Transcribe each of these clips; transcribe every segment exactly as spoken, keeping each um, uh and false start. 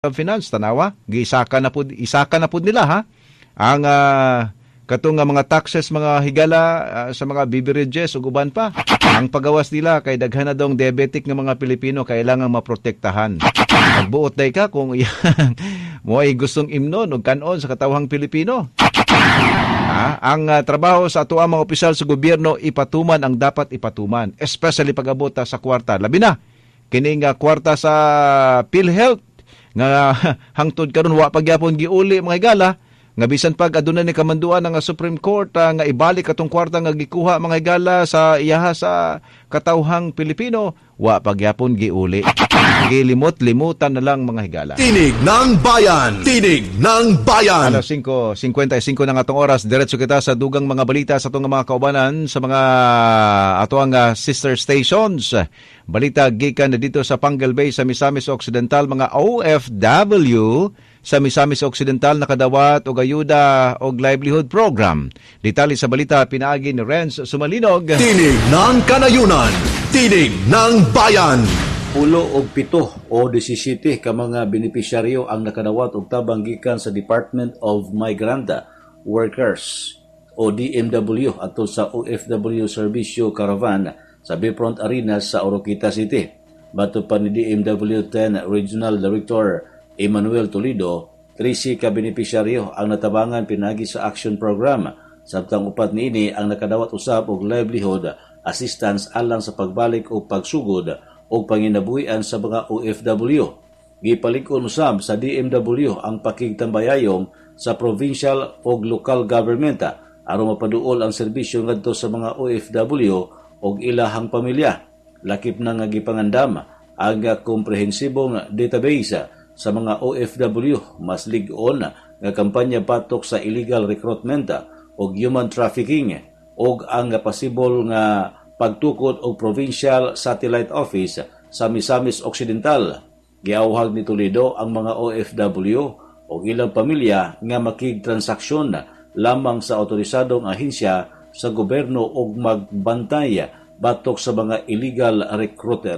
Finance tanawa giisaka na pud isaka na pud nila ha ang uh, katong nga mga taxes mga higala uh, sa mga beverages ug uban pa ang pagawas nila kay daghan na dong diabetic nga mga Pilipino kailangan maprotektahan. Magbuot day ka kung mo ay gustong imnon ug kanon sa katawhang Pilipino. Ha? Ang uh, trabaho sa ato mga opisyal sa gobyerno ipatuman ang dapat ipatuman, especially pag-abot sa kwarta. Labi na kining uh, kwarta sa PhilHealth nga hangtod karon wa pagyapon giuli mga higala nga bisan pag aduna ni kamanduan nga Supreme Court uh, nga ibalik atong kwarta nga gikuha mga higala sa iyaha sa katawhang Pilipino wa pagyapon giuli gilimot-limutan na lang mga higala. Tinig ng bayan, tinig ng bayan. Alas singko singkwenta-singko na nga atong oras, diretso kita sa dugang mga balita sa atong mga kaubanan sa mga atoang uh, sister stations. Balita gikan na dito sa Pangal Bay sa Misamis Occidental, mga O F W sa Misamis Occidental nakadawat og ayuda og livelihood program. Detalye sa balita pinaagi ni Renz Sumalinog. Tinig ng kanayunan, tinig ng bayan. Pulo og pito o disisite ka mga benepisyaryo ang nakadawat og tabang gikan sa Department of Migrant Workers o D M W ato sa O F W Servicio Caravan sa Bayfront Arena sa Oroquita City. Bato pa ni D M W ten Regional Director Emmanuel Toledo, trisi ka benepisyaryo ang natabangan pinagi sa action program. Sabtang upat niini ang nakadawat usab og livelihood assistance alang sa pagbalik o pagsugod o panginabuhian sa mga O F W. Gipalig-on usab sa D M W ang pakigtambayayong sa provincial o local government aron mapaduol ang serbisyo ngadto sa mga O F W og ilahang pamilya. Lakip na nga gipangandam ang komprehensibong database sa mga O F W, mas lig-on nga kampanya patok sa illegal recruitment o human trafficking o ang pasibol nga pagtukod og Provincial Satellite Office sa Misamis Occidental. Giawhag ni Toledo ang mga O F W o ilang pamilya nga makigtransaksyon lamang sa otorisadong ahensya sa gobyerno og magbantay batok sa mga illegal recruiter.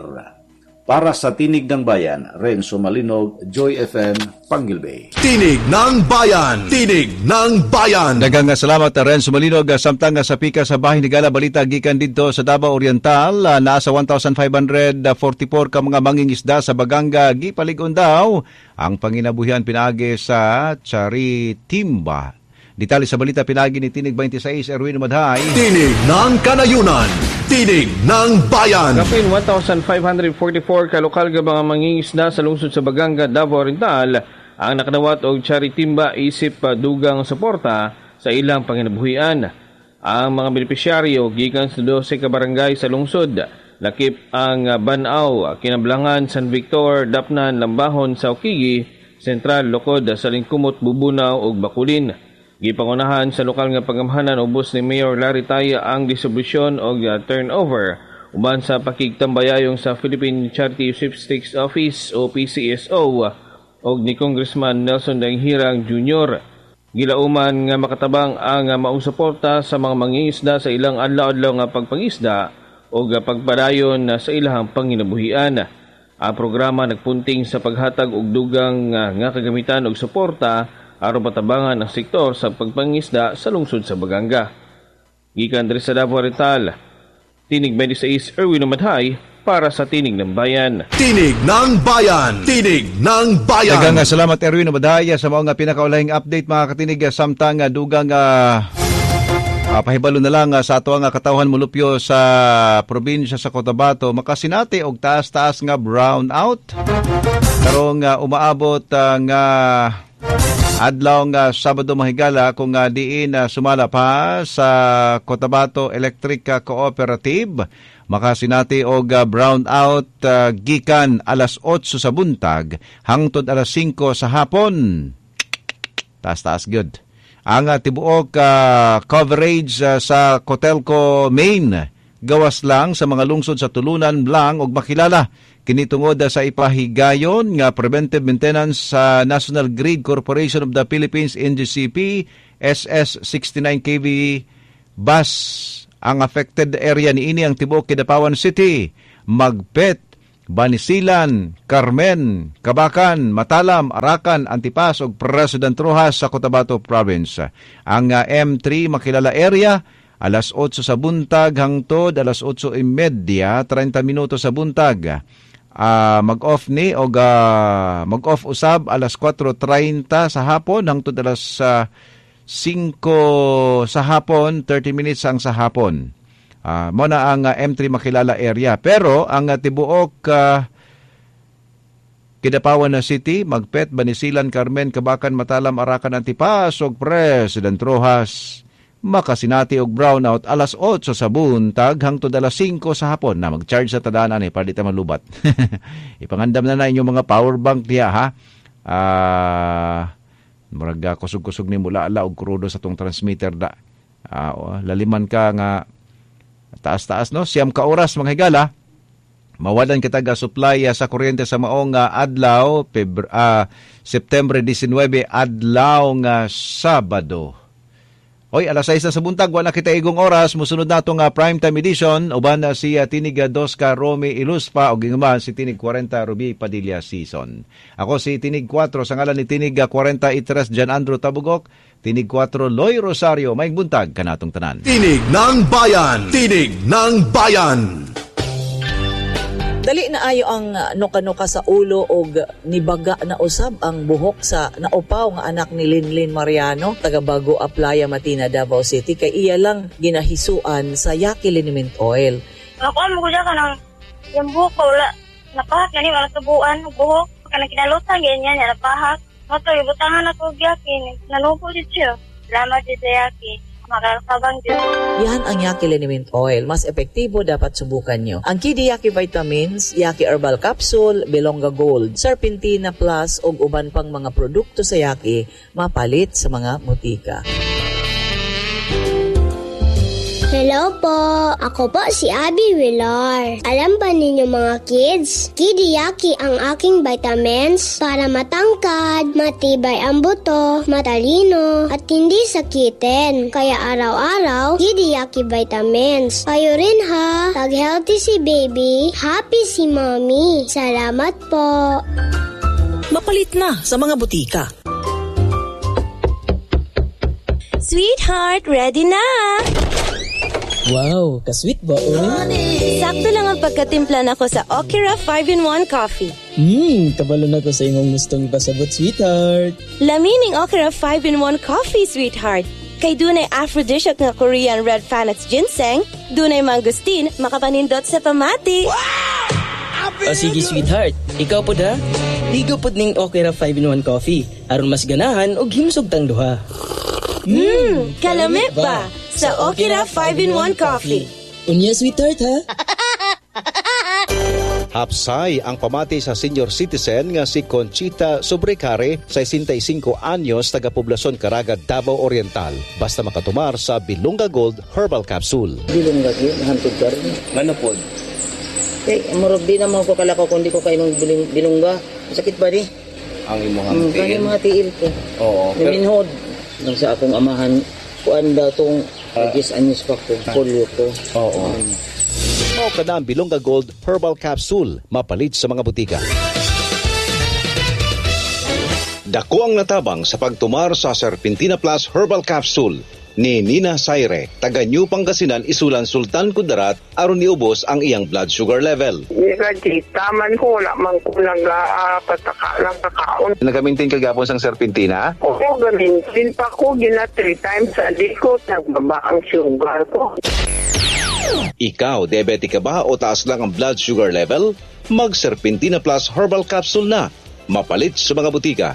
Para sa Tinig ng Bayan, Renzo Malinog, Joy F M, Pangal Bay. Tinig ng Bayan, tinig ng bayan. Daghang salamat Renzo Malinog. Samtang sa pika sa bahin ni Gala balita gikan dito sa Davao Oriental, nasa one thousand five hundred forty-four ka mga mangingisda sa Baganga gipalig-on daw ang panginabuhian pinaagi sa Charitimba. Detalye sa balita pinagi ni Tinig twenty-six Erwin Madhay. Tinig ng kanayunan, tinig ng bayan. Kapin one thousand five hundred forty-four ka lokal nga mga mangingisda sa lungsod sa Baganga, Davao Oriental ang nakadawat og Charitimba isip dugang suporta sa ilang panginabuhian. Ang mga benepisyaryo gikan sa twelve ka barangay sa lungsod, lakip ang Banaw, Kinablangan, San Victor, Dapnan, Lambahon, Saukigi, Sentral, Lokod, Salingkumot, Bubunaw ug Bakulin. Gipangunahan sa lokal nga pagamhanan ubos ni Mayor Larry Taya ang distribusyon o turnover uban sa pakigtambayayong sa Philippine Charity Sweepstakes Office o P C S O o ni Congressman Nelson Danghirang Junior Gilauman nga makatabang ang maong suporta sa mga mangingisda sa ilang adlaw-adlaw nga pagpangisda o pagpadayon sa ilang panginabuhian. Ang programa nagpunting sa paghatag og dugang nga kagamitan og suporta aron matabangan ang sektor sa pagpangisda sa lungsod sa Baganga. Gikan diri sa Davao Oriental, Tinig twenty-six Erwin Madhay para sa Tinig ng Bayan. Tinig ng Bayan, tinig ng bayan. Daghang salamat Erwin Madhay sa mga nga pinakaulahing update mga katinig samtang dugang uh, uh, pahibalo na lang uh, sa ato nga katawhan mulupyo sa probinsya sa Cotabato makasinati og taas-taas nga brown out. Karong uh, umaabot uh, nga adlaw nga Sabado mahigala kung uh, diin uh, sumala pa sa Cotabato Electric Cooperative makasinati og uh, brown out uh, gikan alas otso sa buntag hangtod alas singko sa hapon. Taas-taas good. Ang uh, tibuok uh, coverage uh, sa Cotelco Main gawas lang sa mga lungsod sa tulunan lang og makilala kini tungod sa ipahigayon nga preventive maintenance sa National Grid Corporation of the Philippines N G C P S S sixty-nine K V bus. Ang affected area niini ang tibuok Kidapawan City, Magpet, Banisilan, Carmen, Cabacan, Matalam, Arakan, Antipas ug President Rojas sa Cotabato Province. Ang uh, M three makilala area alas otso sa buntag hangtod alas otso y media, treinta minutos sa buntag. Uh, mag-off ni o uh, mag-off usab alas kwatro treinta sa hapon hangtod alas uh, singko sa hapon, thirty minutes ang sa hapon. Uh, mo na ang uh, M three makilala area. Pero ang uh, tibuok uh, Kidapawan na City, Magpet, Banisilan, Carmen, Cabacan, Matalam, Arakan, Antipas ug President Rojas makasinati og brownout alas otso sa buntag hangtod alas singko sa hapon na mag-charge sa tadanan eh para di ta malubat. Ipangandam na na inyong mga power bank diha ha. Ah uh, murag kusog-kusog ni mula ala og krudo sa tong transmitter da. Ah uh, laliman ka nga taas-taas no, siyam ka oras mga higala. Mawalan kita ga supply uh, sa kuryente sa maong uh, adlaw, Pebr- uh, September nineteen adlaw nga Sabado. Oy, alas sais na sa buntag, wala kita igong oras, musunod na itong uh, primetime edition, uban na si uh, Tinig dos ka Romy Iluspa, o gingaman si Tinig forty Ruby Padilla Season. Ako si Tinig four, sa ngalan ni Tinig forty-three Jan Andrew Tabugok, Tinig four Loy Rosario, may buntag kanatong tanan. Tinig ng Bayan! Tinig ng Bayan! Dali na ayo ang uh, nuka-nuka sa ulo og nibaga na usab ang buhok sa naupaw nga anak ni Linlin Mariano, taga Bago Aplaya, Matina, Davao City, kay iya lang ginahisuan sa Yaki Liniment Oil. Ako mo ko ka nang yung buhok ko wala napahak gani wala tubuan buhok kana kinalutan ganyan ya napahak. Mato ibutangan ako Yaki nanubo jud siya. Salamat jud Yaki. Yan ang Yaki Liniment Oil. Mas epektibo, dapat subukan nyo. Ang Kidi Yaki Vitamins, Yaki Herbal Capsule, Belonga Gold, Serpentina Plus, ug uban pang mga produkto sa Yaki, mapalit sa mga mutika. Hello po! Ako po si Abby Villar. Alam ba ninyo mga kids? Kidi Yaki ang aking vitamins para matangkad, matibay ang buto, matalino, at hindi sakitin. Kaya araw-araw, Kidi Yaki vitamins. Kayo rin ha! Pag healthy si baby, happy si mommy. Salamat po! Mapalit na sa mga butika. Sweetheart, ready na! Wow, ka-sweet ba, oy? Sakto lang ang pagkatimpla nako sa Okira five in one coffee. Hmm, kabalo na ko sa imong gustong ipasabot, sweetheart. Lamining Okira five in one coffee, sweetheart. Kay dunay aphrodisiac nga Korean red Panax ginseng, dunay mangustin, makapanindot sa pamati. Wow! O sige, sweetheart. Ikaw po da? Ligo po ning Okira five in one coffee. Aron mas ganahan o himsog tang duha. Hmm, kalamit ba? Sa Okira five in one coffee. Unya, sweetheart, ha? Hapsay ang pamati sa senior citizen nga si Conchita Sobrecare, sesenta y cinco anyos, taga-poblasyon Caraga, Davao Oriental. Basta makatumar sa Bilonga Gold Herbal Capsule. Bilonga Gold, hantod ka rin. Ano po? Eh, marag di naman ko kalakaw kung di ko kayo ng bilongga. Sakit ba di? Ang imong hmm, tiil? Ang mga tiil ko. Oo. Naminhod. Nang sa akong amahan, kuan daw itong agis anyos pa ko, polio ko. Oo. Mao kada ang Bilonga Gold Herbal Capsule, mapalit sa mga butika. Dako ang natabang sa pagtumar sa Serpentina Plus Herbal Capsule ni Nina Saire, taga New Pangasinan, Isulan, Sultan Kudarat, aron niubos ang iyang blood sugar level. Taman ko, lamang ko nag-pataka lang kakaon. Nagamintin ka gapon sang Serpentina? Oo, gamintin pa ko, gina three times a day ko, nagbaba ang sugar ko. Ikaw, diabetic ka ba o taas lang ang blood sugar level? Mag Serpentina Plus Herbal Capsule na, mapalit sa mga butika.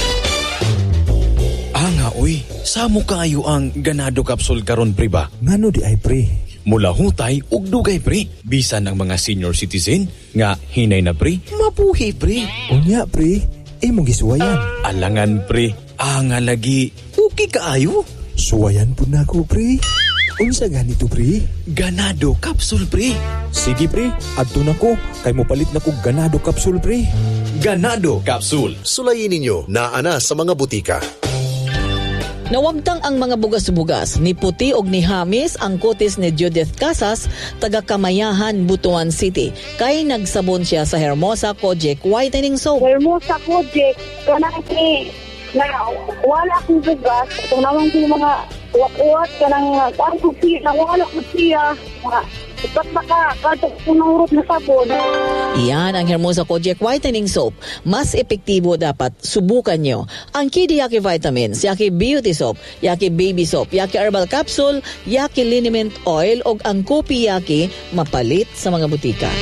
Ah nga, uy. Samo kaayo ang ganado capsule karon, pre ba? Ngano di ay, pre? Mula hutay ug dugay, pre. Bisan ang mga senior citizen nga hinay na, pre, mabuhi, pre. Unya, pre. Imong gisuwayan. Alangan, pre. Ah nga lagi. Okay kaayo. Suwayan po na ko, pre. Unsa ganito, pre? Ganado capsule, pre. Sige, pre. Adto na ko. Kay mo palit na ko ganado capsule, pre. Ganado capsule. Sulayin ninyo na ana sa mga butika. Nawagtang ang mga bugas-bugas ni Puti og ni Hamis ang kutis ni Judith Casas taga Kamayahan, Butuan City. Kay nagsabon siya sa Hermosa Kojic Whitening Soap. Hermosa Kojic, kanang ni na wala akong bugas. Ito naman yung mga uwat-uwat kanang kuan ko siya, na wala ko siya. Ipat baka kadto punurot na sabon. Iyan ang Hermosa Kojic Whitening Soap. Mas epektibo dapat subukan nyo ang Kidi Yaki Vitamins, Yaki Beauty Soap, Yaki Baby Soap, Yaki Herbal Capsule, Yaki Liniment Oil o ang Kopi Yaki mapalit sa mga butika.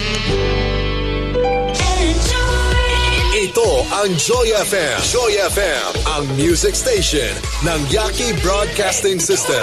Ito ang Joy F M. Joy F M, ang music station ng Yaki Broadcasting System.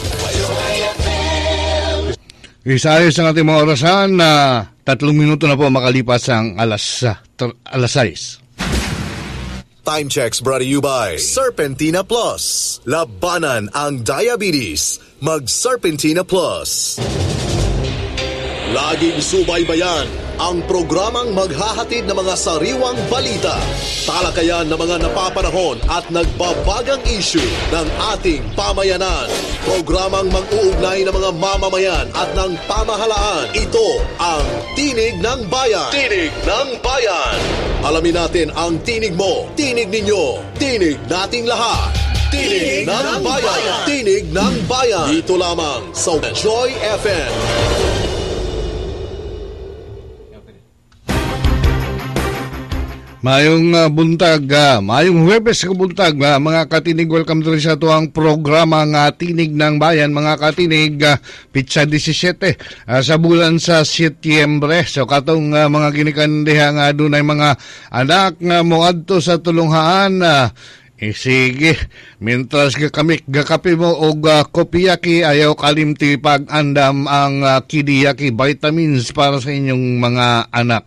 Isayos ang ating mga orasan na tatlong minuto na po makalipas ang alas, uh, ter, alas sais. Time checks brought to you by Serpentina Plus. Labanan ang diabetes. Mag-Serpentina Plus. Laging subaybayan ang programang maghahatid ng mga sariwang balita, talakayan ng mga napapanahon at nagbabagang issue ng ating pamayanan. Programang mag-uugnay ng mga mamamayan at ng pamahalaan. Ito ang Tinig ng Bayan. Tinig ng Bayan. Alamin natin ang tinig mo, tinig ninyo, tinig nating lahat. Tinig, tinig ng, ng bayan. bayan. Tinig ng Bayan. Dito lamang sa Joy F M. Mayong uh, buntag, uh, mayong Huwebes ka buntag, uh, mga katinig, welcome to sa ito ang programa nga Tinig ng Bayan, mga katinig, uh, Pitsa seventeen, uh, sa bulan sa Setyembre. So katong uh, mga ginikandiha nga doon ay mga anak nga moadto sa tulunghaan, uh, eh sige, mintras gakamik, gakapi mo o uh, kopiyaki, ayaw kalimti pag-andam ang uh, Kidiyaki vitamins para sa inyong mga anak.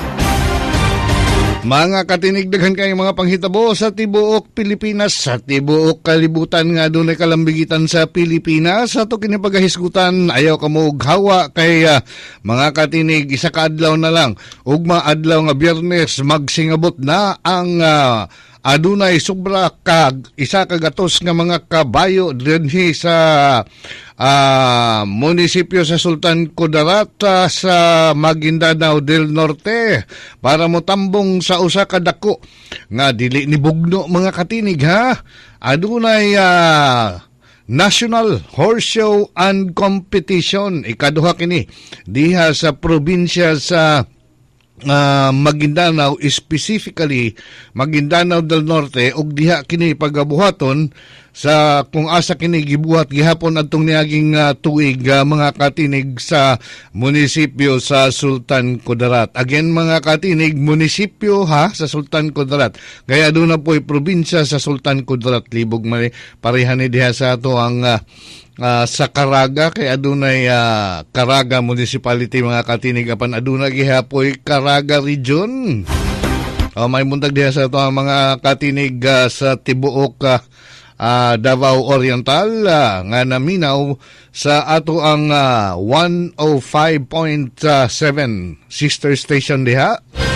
Mga katinigdaghan kayong mga panghitabo sa tibuok Pilipinas, sa tibuok kalibutan nga doon ay kalambigitan sa Pilipinas. Sa ito kinipagahisgutan, ayaw ka mo hawa kay uh, mga katinig, isa ka adlaw na lang. Ugma adlaw nga Biyernes, magsingabot na ang uh, adunay sobra kag isa kagatos nga mga kabayo dinhi sa uh, munisipyo sa Sultan Kudarat uh, sa Maguindanao del Norte para motambong sa usa ka dako nga dili ni bugno, mga katinig, ha. Adunay uh, National Horse Show and Competition, ikaduha kini diha sa probinsya sa Uh, Maguindanao, specifically Maguindanao del Norte, ug diha kini pagabuhaton sa kung asa kini gibuhat gihapon adtong niaging uh, tuig, uh, mga katinig, sa munisipyo sa Sultan Kudarat. Again, mga katinig, munisipyo, ha, sa Sultan Kudarat. Kaya doon na po'y probinsya sa Sultan Kudarat. Libog mali parehan ni diha sa ato ang uh, Uh, sa Caraga, kay adunay uh, Caraga Municipality, mga katinig, apan aduna gihapoy Caraga Region. Uh, may muntag diha sa ito ang mga katinig uh, sa tibuok uh, uh, Davao Oriental, uh, nga naminaw sa ato ang uh, one oh five point seven sister station diha.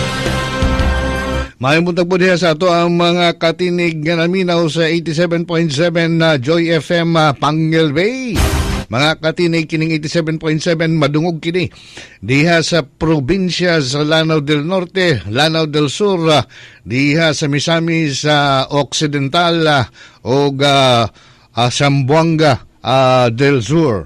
May muntag po diha sa ato ang mga katinig nga naminaw sa eighty-seven point seven na uh, Joy F M uh, Panguil Bay. Mga katinig, kining eighty-seven point seven madungog kini diha sa probinsya sa Lanao del Norte, Lanao del Sur, uh, diha sa Misamis sa uh, Occidental uh, o uh, uh, Zamboanga uh, del Sur.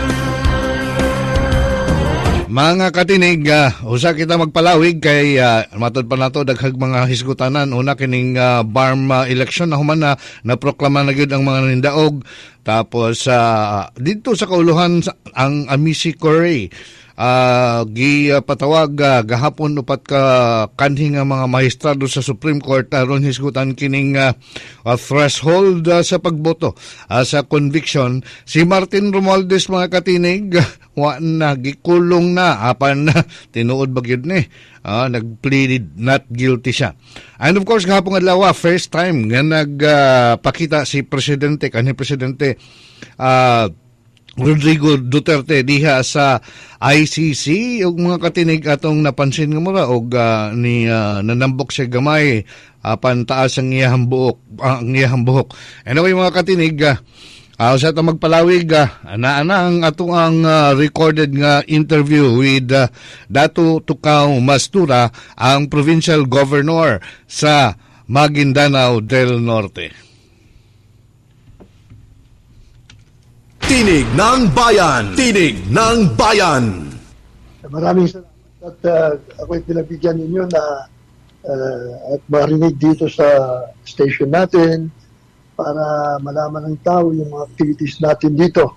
Mga katinig, uh, usa kita magpalawig kay uh, matod pa nato daghang mga hisgutanan. Una kining uh, barm uh, election na human na naproklama na gyud ang mga nindaog. Tapos uh, dito sa kauluhan ang Amici Correa, uh, gipatawag uh, gahapon upat ka kanhi nga mga maestrado sa Supreme Court aron uh, hisgutan kining uh, uh, threshold uh, sa pagboto uh, sa conviction. Si Martin Romualdez, mga katinig, wa na gikulong na apan na tinuod bagyod ni uh, nagpleaded not guilty siya. And of course, gahapon adlaw, first time nga nagpakita uh, si presidente kanhi presidente uh, Rodrigo Duterte diha sa I C C. Ug mga katinig atong napansin nga mura og uh, ni uh, nanambok siya gamay apan taas ang iyang buhok, uh, ang iyang buhok. Anyway mga katinig, uh, uh, sa itong magpalawig, uh, ana-ana ang atong ang uh, recorded nga interview with uh, Dato Tukaw Mastura, ang provincial governor sa Maguindanao del Norte. Tinig ng Bayan! Tinig ng Bayan! Maraming salamat at uh, ako'y pinabigyan ninyo na uh, at marinig dito sa station natin para malaman ng tao yung mga activities natin dito.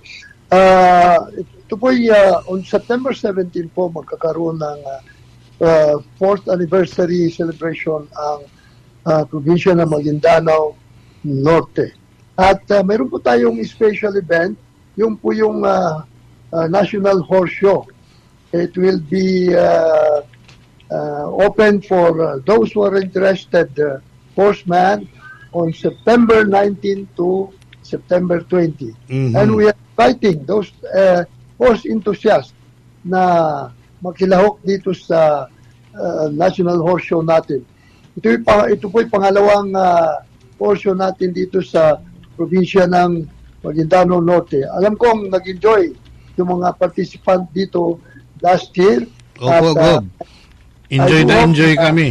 Uh, ito po'y uh, on September seventeenth po magkakaroon ng uh, uh, fourth anniversary celebration ang uh, probinsya ng Maguindanao Norte. At uh, mayroon po tayong special event. Yung po yung uh, uh, National Horse Show. It will be uh, uh, open for uh, those who are interested uh, horsemen on September nineteenth to September twentieth. Mm-hmm. And we are inviting those uh, horse enthusiasts na makilahok dito sa uh, National Horse Show natin. Ito, ito po yung pangalawang uh, horse show natin dito sa probinsya ng Maguindanao Norte. Alam kong nag-enjoy yung mga participant dito last year. Opo, at, uh, enjoy na enjoy na, kami.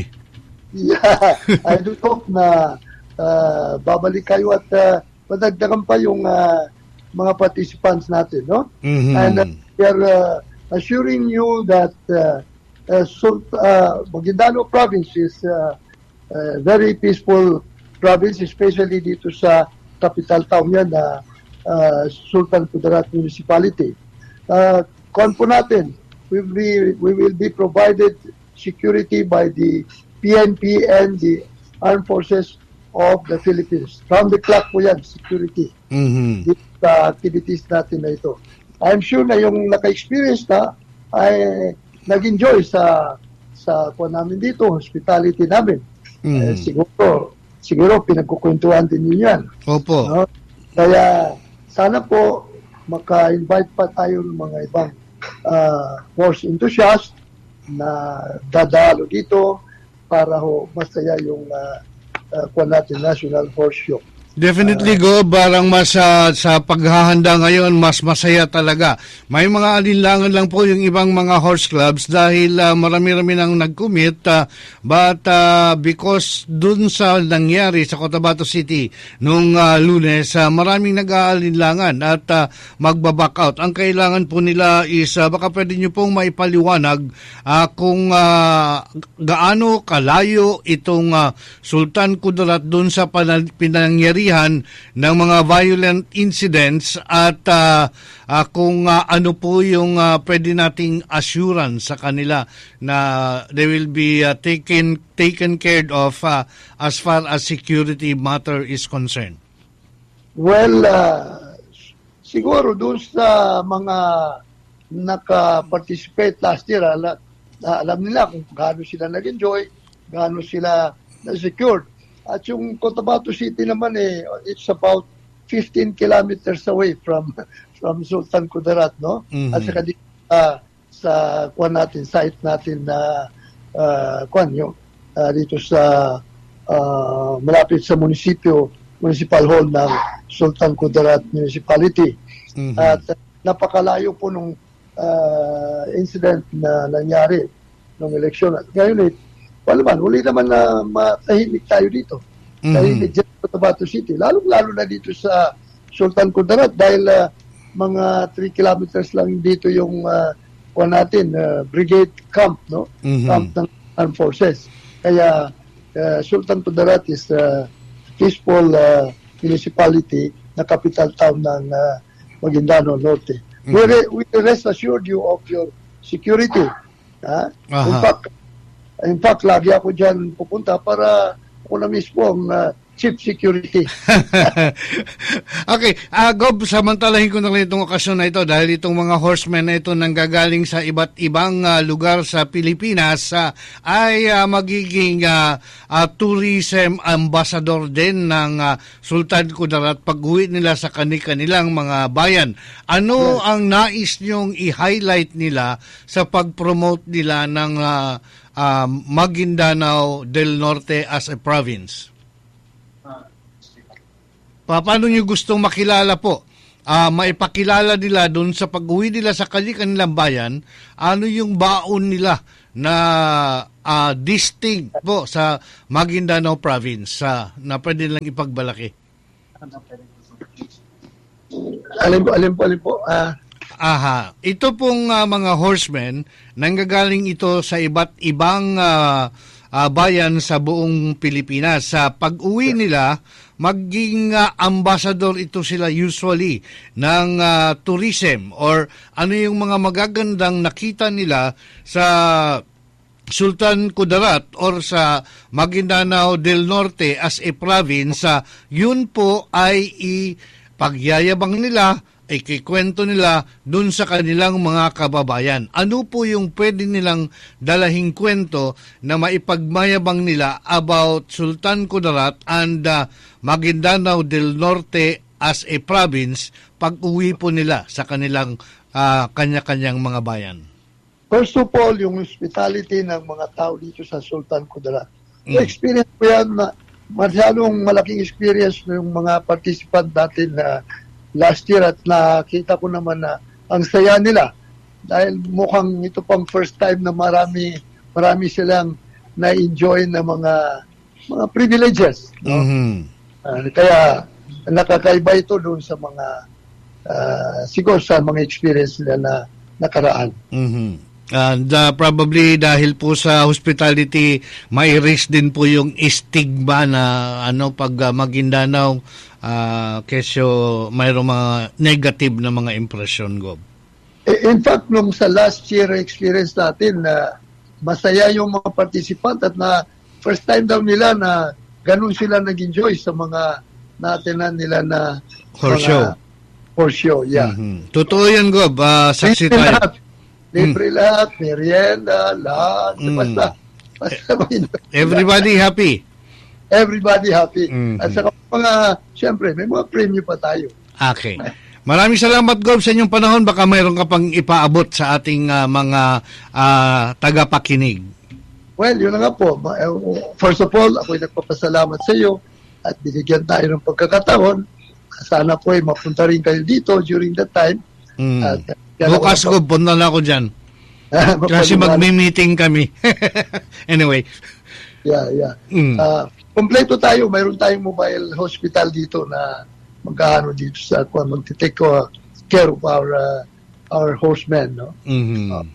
Yeah, I do hope na uh, babalik kayo at uh, madagdagan pa yung uh, mga participants natin, no? Mm-hmm. And uh, we are uh, assuring you that uh, uh, so, uh, Maguindanao province is uh, uh, very peaceful province, especially dito sa capital town yan na uh, Sultan Kudarat Municipality. Uh, Kuan po natin, we will, be, we will be provided security by the P N P and the Armed Forces of the Philippines. Round the clock po yan, security. Mm-hmm. Dito sa activities natin na ito. I'm sure na yung naka-experience na ay nag-enjoy sa sa po namin dito, hospitality namin. Mm-hmm. Eh, siguro, siguro pinagkukwentuhan din yun yan. Opo. No? Kaya sana po maka-invite pa tayo ng mga ibang uh, horse enthusiasts na dadalo dito para ho masaya yung uh, uh, kuwan natin, National Horse Show. Definitely, go. Barang mas uh, sa paghahanda ngayon, mas masaya talaga. May mga alinlangan lang po yung ibang mga horse clubs dahil uh, marami-rami nang nag-commit. Uh, but uh, because dun sa nangyari sa Cotabato City nung uh, Lunes, uh, maraming nag-aalinlangan at uh, magbaback out. Ang kailangan po nila is uh, baka pwede nyo pong maipaliwanag uh, kung uh, gaano kalayo itong uh, Sultan Kudarat dun sa panal- pinangyari ng mga violent incidents at uh, uh, kung uh, ano po yung uh, pwede nating assurance sa kanila na they will be uh, taken taken care of uh, as far as security matter is concerned. Well, uh, siguro doon sa mga naka-participate last year, ala, alam nila kung gaano sila nag-enjoy, gaano sila na-secured. At yung Cotabato City naman eh, it's about fifteen kilometers away from from Sultan Kudarat, no? Mm-hmm. At saka dito uh, sa kuan natin, site natin na uh, kuan yung uh, dito sa uh, malapit sa munisipyo, municipal hall ng Sultan Kudarat Municipality. Mm-hmm. At uh, napakalayo po nung uh, incident na nangyari nung eleksyon. At ngayon eh, wala man, huli naman na matahimik tayo dito. Mm-hmm. Tahimik dyan sa Cotabato City. Lalo-lalo na dito sa Sultan Kudarat dahil uh, mga three kilometers lang dito yung uh, kuha natin, uh, brigade camp, no? Mm-hmm. Camp ng armed forces. Kaya uh, Sultan Kudarat is a uh, peaceful uh, municipality na capital town ng uh, Maguindanao Norte. Mm-hmm. We, re- we rest assured you of your security. Ha? In fact, In fact, lagi ako dyan pupunta para ako na mismo ang uh, chief security. Okay, uh, Gob, samantalahin ko na lang itong okasyon na ito dahil itong mga horsemen na ito nanggagaling sa iba't ibang uh, lugar sa Pilipinas uh, ay uh, magiging uh, uh, tourism ambassador din ng uh, Sultan Kudarat pag-uwi nila sa kani-kanilang mga bayan. Ano yes. ang nais niyong i-highlight nila sa pag-promote nila ng uh, uh, Maguindanao del Norte as a province? Paano nyo gustong makilala po? Uh, maipakilala nila doon sa pag-uwi nila sa kanilang bayan, ano yung baon nila na uh, distinct po sa Maguindanao province uh, na pwede lang ipagbalaki? Alin po, alin po, alin po. Uh... Aha. Ito pong uh, mga horsemen, nanggagaling ito sa iba't ibang uh, uh, bayan sa buong Pilipinas. Sa pag-uwi nila, maging uh, ambassador ito sila usually ng uh, tourism or ano yung mga magagandang nakita nila sa Sultan Kudarat or sa Maguindanao del Norte as a province, uh, yun po ay ipagyayabang nila, ay kikwento nila dun sa kanilang mga kababayan. Ano po yung pwede nilang dalahing kwento na maipagmayabang nila about Sultan Kudarat and uh, Maguindanao del Norte as a province pag uwi po nila sa kanilang uh, kanya-kanyang mga bayan? First of all, yung hospitality ng mga tao dito sa Sultan Kudarat. Mm. Experience ko yan na masyadong malaking experience ng mga participant natin na last year at nakita ko naman na ang saya nila dahil mukhang ito pang first time na marami marami silang na-enjoy na mga mga privileges. No? Mm-hmm. Uh, kaya nakakaiba ito doon sa mga uh, siguro sa mga experience nila na nakaraan. Mm-hmm. And uh, probably dahil po sa hospitality, may risk din po yung stigma na ano pag uh, Maguindanao uh, kesyo mayroong mga negative na mga impression, Gob. In fact, nung sa last year experience natin na uh, masaya yung mga participant at na first time daw nila na ganun sila nag-enjoy sa mga natenan nila na horse show. Horse show, yeah. Mm-hmm. Totoo yan, Gob. Uh, saksi tayo. Libre mm. lahat, merienda, lahat. Mm. Basta, basta everybody happy. Everybody happy. Mm-hmm. At saka mga, siyempre, may mga premyo pa tayo. Okay. Maraming salamat, Gob, sa inyong panahon. Baka mayroon ka pang ipaabot sa ating uh, mga uh, tagapakinig. Well, yun na nga po. First of all, ako'y nagpapasalamat sa iyo at binigyan tayo ng pagkakataon. Sana po ay mapunta rin kayo dito during that time. Mm. At, bukas ko, punta na ako dyan. Kasi magmi-meeting kami. Anyway. Yeah, yeah. Mm. Uh, kompleto tayo. Mayroon tayong mobile hospital dito na magkano dito sa kung mag-take uh, care of our uh, our horsemen. No? Mm-hmm. Uh,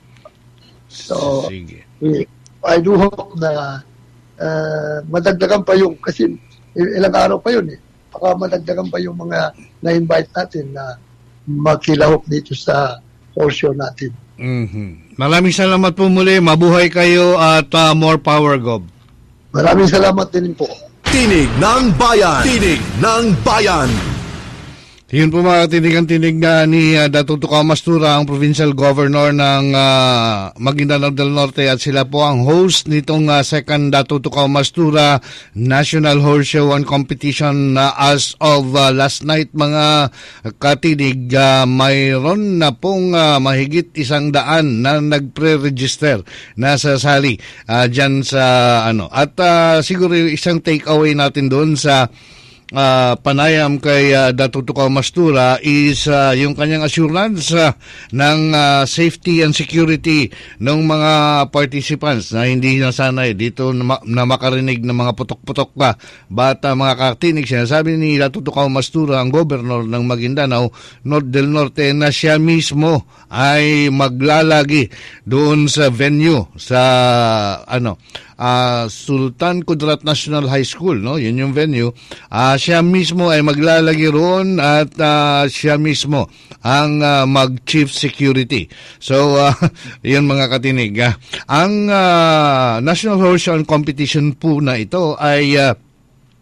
so, Sige. We, I do hope na uh, madagdagan pa yung, kasi ilang araw pa yun eh. Baka madagdagan pa yung mga na-invite natin na makilahok dito sa horse show natin. Mm-hmm. Maraming salamat po muli. Mabuhay kayo at uh, more power, Gob. Maraming salamat din po. Tinig ng Bayan. Tinig ng Bayan. Yun po mga tinig-tinig na ni uh, Dato' Tukaw Mastura, ang provincial governor ng uh, Maguindanao del Norte, at sila po ang host nitong uh, second Dato' Tukaw Mastura National Horse Show and Competition uh, as of uh, last night, mga katinig. Uh, mayroon na pong uh, mahigit isang daan na nagpre-register na sasali uh, dyan sa ano. At uh, siguro isang take away natin doon sa Uh, panayam kay uh, Dato' Tukaw Mastura is uh, yung kanyang assurance uh, ng uh, safety and security ng mga participants na hindi nasanay dito na, ma- na makarinig ng mga putok-putok pa. But uh, mga katinig, sinasabi ni Dato' Tukaw Mastura, ang governor ng Maguindanao del Norte, na siya mismo ay maglalagi doon sa venue sa ano Uh, Sultan Kudarat National High School, no? Yun yung venue. Uh, siya mismo ay maglalagay roon at uh, siya mismo ang uh, mag-chief security. So, uh, yun mga katinig. Uh, ang uh, National Horse Show Competition po na ito ay uh,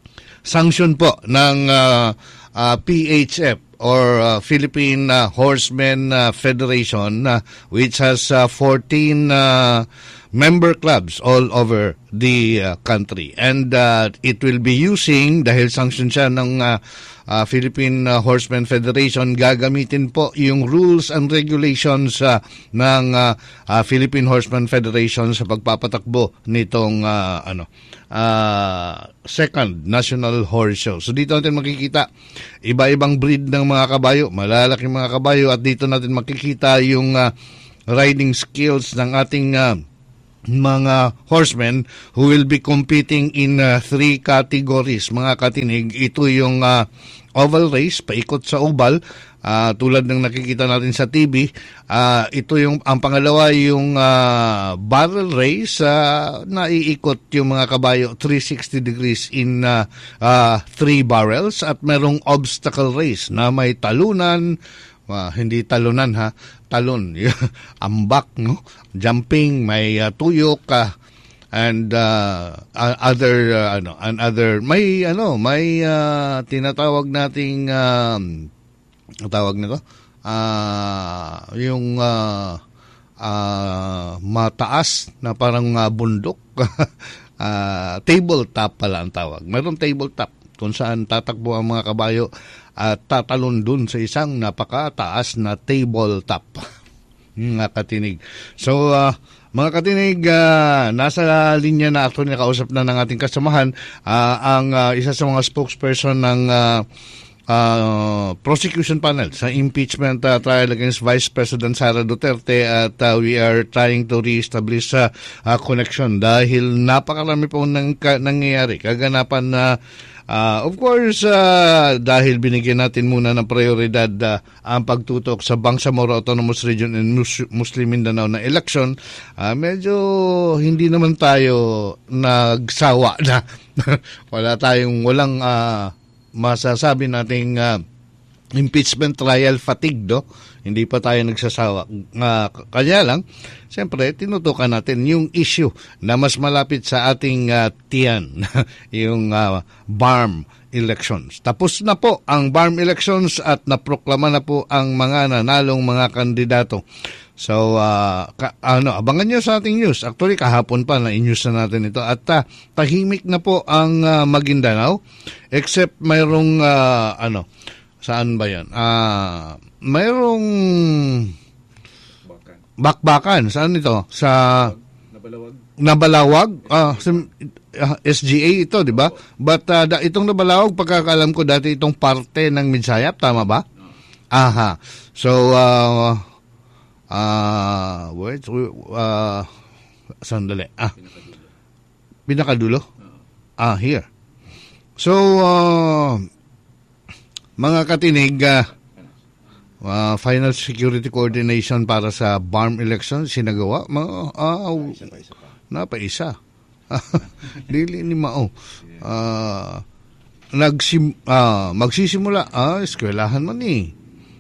sanction po ng uh, uh, P H F or uh, Philippine uh, Horsemen uh, Federation, uh, which has uh, fourteen uh, member clubs all over the uh, country. And uh, it will be using, dahil sanction siya ng uh, uh, Philippine uh, Horsemen Federation, gagamitin po yung rules and regulations uh, ng uh, uh, Philippine Horsemen Federation sa pagpapatakbo nitong uh, ano uh, second National Horse Show. So dito natin makikita iba-ibang breed ng mga kabayo, malalaking mga kabayo, at dito natin makikita yung uh, riding skills ng ating uh, mga horsemen who will be competing in uh, three categories. Mga katinig, ito yung uh, oval race, paikot sa oval, uh, tulad ng nakikita natin sa T V. Uh, ito yung, ang pangalawa yung uh, barrel race, uh, naiikot yung mga kabayo three hundred sixty degrees in uh, uh, three barrels, at merong obstacle race na may talunan. Uh, hindi talunan ha, talon, ambak, no, jumping, may uh, tuyok, uh, and uh, other uh, ano, and other may ano, may uh, tinatawag nating um, tawag nito, uh, yung uh, uh, mataas na parang uh, bundok, uh, tabletop pala ang tawag. Mayroong tabletop kung saan tatakbo ang mga kabayo at tatalon dun sa isang napakataas na tabletop. Mga katinig. So, uh, mga katinig, uh, nasa linya na actually nakausap na ng ating kasamahan uh, ang uh, isa sa mga spokesperson ng uh, uh, prosecution panel sa impeachment uh, trial against Vice President Sara Duterte, at uh, we are trying to re-establish uh, uh, connection dahil napakarami po nang, ka, nangyayari. Kaganapan na uh, Uh, of course, uh, dahil binigyan natin muna ng prioridad uh, ang pagtutok sa Bangsamoro Autonomous Region and Mus- Muslim Mindanao na election, uh, medyo hindi naman tayo nagsawa na. Wala tayong, walang uh, masasabi nating uh, impeachment trial fatigue, do? Hindi pa tayo nagsasawa. Uh, kanya lang, siyempre, tinutukan natin yung issue na mas malapit sa ating uh, tiyan, yung uh, B A R M elections. Tapos na po ang B A R M elections at naproklama na po ang mga nanalong mga kandidato. So, uh, ka, ano, abangan nyo sa ating news. Actually, kahapon pa na-news na natin ito. At uh, tahimik na po ang uh, Maguindanao, except mayroong, uh, ano, saan ba yan? Ah... Uh, mayroong bakbakan. Saan ito? Sa Nabalawag. Nabalawag? Ah, sa, uh, S G A ito, di ba? But uh, da, itong Nabalawag, pagkakalam ko dati itong parte ng Midsayap, tama ba? Aha. So, uh, uh, wait, uh, sandali. Ah, pinakadulo? Ah, here. So, uh, mga katinig, uh, Uh, final security coordination para sa B A R M election sinagawa. Ma, uh, napaisa. Dili ni Mao. Uh, nagsim, uh, magsisimula. Ah, eskwelahan man ni.